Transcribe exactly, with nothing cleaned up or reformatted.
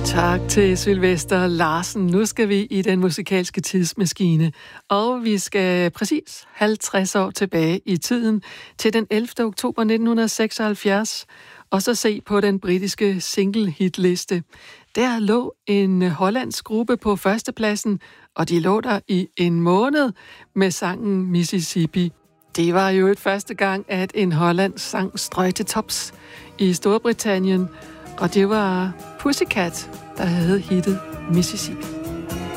Tak til Sylvester Larsen. Nu skal vi i den musikalske tidsmaskine, og vi skal præcis halvtreds år tilbage i tiden til den ellevte oktober nitten seksoghalvfjerds, og så se på den britiske single-hitliste. Der lå en hollandsk gruppe på førstepladsen, og de lå der i en måned med sangen Mississippi. Det var jo et første gang, at en hollandsk sang strøg til tops i Storbritannien, og det var Pussycat, der havde hittet Mississippi.